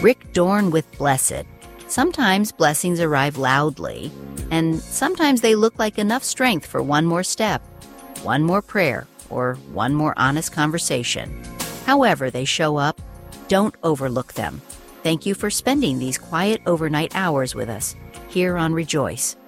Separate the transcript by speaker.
Speaker 1: Rick Dorn with Blessed. Sometimes blessings arrive loudly, and sometimes they look like enough strength for one more step, one more prayer, or one more honest conversation. However they show up, don't overlook them. Thank you for spending these quiet overnight hours with us here on Rejoice.